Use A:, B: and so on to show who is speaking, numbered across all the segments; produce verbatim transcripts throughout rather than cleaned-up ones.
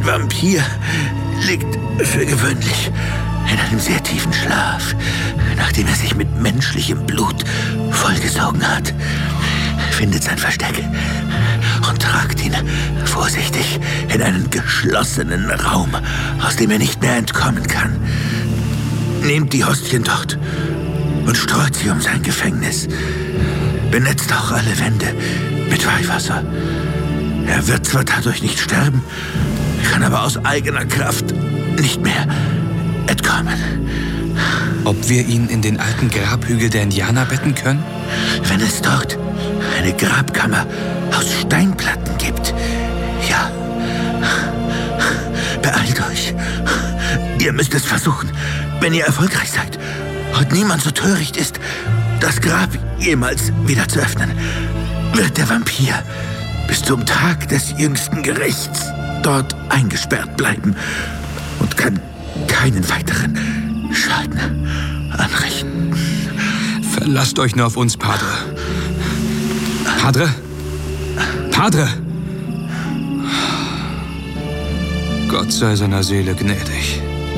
A: Ein Vampir liegt für gewöhnlich in einem sehr tiefen Schlaf, nachdem er sich mit menschlichem Blut vollgesogen hat, findet sein Versteck und tragt ihn vorsichtig in einen geschlossenen Raum, aus dem er nicht mehr entkommen kann. Nehmt die Hostien dort und streut sie um sein Gefängnis. Benetzt auch alle Wände mit Weihwasser. Er wird zwar dadurch nicht sterben, kann aber aus eigener Kraft nicht mehr entkommen.
B: Ob wir ihn in den alten Grabhügel der Indianer betten können?
A: Wenn es dort eine Grabkammer aus Steinplatten gibt, ja. Beeilt euch. Ihr müsst es versuchen, wenn ihr erfolgreich seid und niemand so töricht ist, das Grab jemals wieder zu öffnen, wird der Vampir bis zum Tag des jüngsten Gerichts dort eingesperrt bleiben und kann keinen weiteren Schaden anrichten.
B: Verlasst euch nur auf uns, Padre. Padre? Padre! Gott sei seiner Seele gnädig.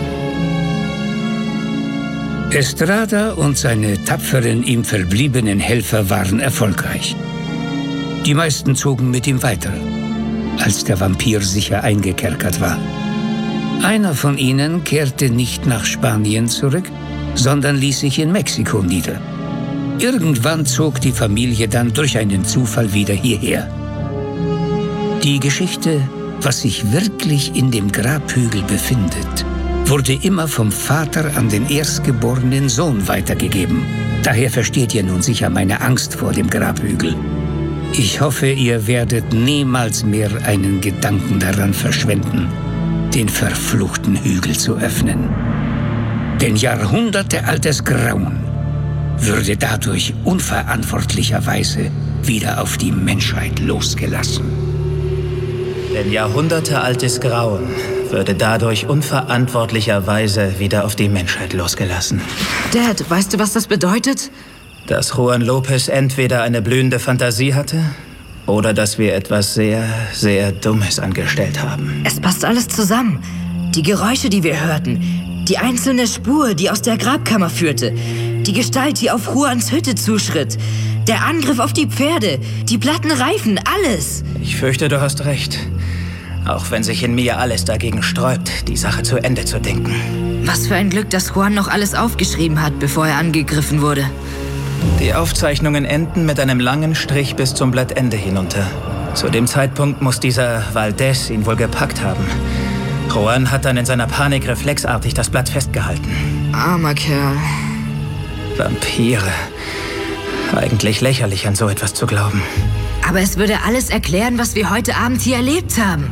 C: Estrada und seine tapferen ihm verbliebenen Helfer waren erfolgreich. Die meisten zogen mit ihm weiter, als der Vampir sicher eingekerkert war. Einer von ihnen kehrte nicht nach Spanien zurück, sondern ließ sich in Mexiko nieder. Irgendwann zog die Familie dann durch einen Zufall wieder hierher. Die Geschichte, was sich wirklich in dem Grabhügel befindet, wurde immer vom Vater an den erstgeborenen Sohn weitergegeben. Daher versteht ihr nun sicher meine Angst vor dem Grabhügel. Ich hoffe, ihr werdet niemals mehr einen Gedanken daran verschwenden, den verfluchten Hügel zu öffnen. Denn jahrhundertealtes Grauen würde dadurch unverantwortlicherweise wieder auf die Menschheit losgelassen.
D: Denn jahrhundertealtes Grauen würde dadurch unverantwortlicherweise wieder auf die Menschheit losgelassen.
E: Dad, weißt du, was das bedeutet?
D: Dass Juan Lopez entweder eine blühende Fantasie hatte oder dass wir etwas sehr, sehr Dummes angestellt haben.
E: Es passt alles zusammen. Die Geräusche, die wir hörten, die einzelne Spur, die aus der Grabkammer führte, die Gestalt, die auf Juans Hütte zuschritt, der Angriff auf die Pferde, die platten Reifen, alles.
D: Ich fürchte, du hast recht. Auch wenn sich in mir alles dagegen sträubt, die Sache zu Ende zu denken.
E: Was für ein Glück, dass Juan noch alles aufgeschrieben hat, bevor er angegriffen wurde.
D: Die Aufzeichnungen enden mit einem langen Strich bis zum Blattende hinunter. Zu dem Zeitpunkt muss dieser Valdez ihn wohl gepackt haben. Juan hat dann in seiner Panik reflexartig das Blatt festgehalten.
E: Armer Kerl.
D: Vampire. Eigentlich lächerlich, an so etwas zu glauben.
E: Aber es würde alles erklären, was wir heute Abend hier erlebt haben.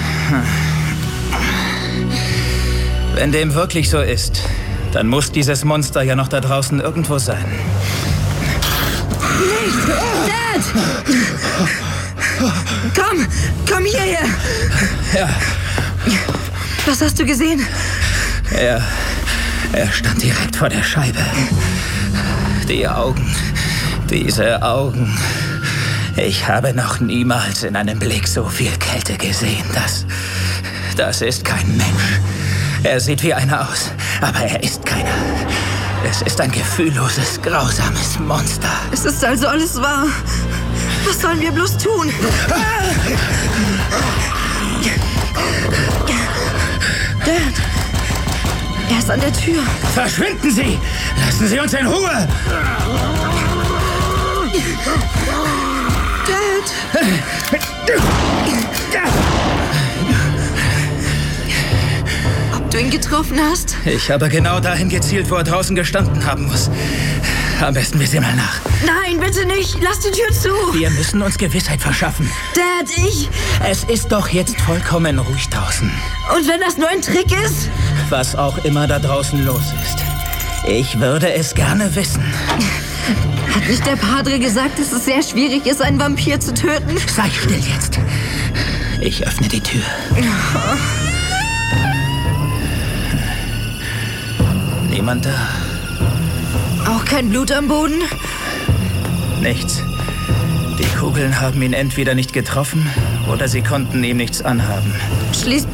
D: Wenn dem wirklich so ist, dann muss dieses Monster ja noch da draußen irgendwo sein.
E: Nicht! Dad! Komm! Komm hierher!
D: Ja.
E: Was hast du gesehen?
D: Er... er stand direkt vor der Scheibe. Die Augen... diese Augen... Ich habe noch niemals in einem Blick so viel Kälte gesehen. Das... das ist kein Mensch. Er sieht wie einer aus, aber er ist keiner. Es ist ein gefühlloses, grausames Monster.
E: Es ist also alles wahr. Was sollen wir bloß tun? Dad, er ist an der Tür.
D: Verschwinden Sie! Lassen Sie uns in Ruhe!
E: Dad! Ob du ihn getroffen hast?
D: Ich habe genau dahin gezielt, wo er draußen gestanden haben muss. Am besten wir sehen mal nach.
E: Nein, bitte nicht! Lass die Tür zu!
D: Wir müssen uns Gewissheit verschaffen.
E: Dad, ich...
D: Es ist doch jetzt vollkommen ruhig draußen.
E: Und wenn das nur ein Trick ist?
D: Was auch immer da draußen los ist. Ich würde es gerne wissen.
E: Hat nicht der Padre gesagt, dass es sehr schwierig ist, einen Vampir zu töten?
D: Sei still jetzt. Ich öffne die Tür. Niemand da.
E: Auch kein Blut am Boden?
D: Nichts. Die Kugeln haben ihn entweder nicht getroffen oder sie konnten ihm nichts anhaben.
E: Schließt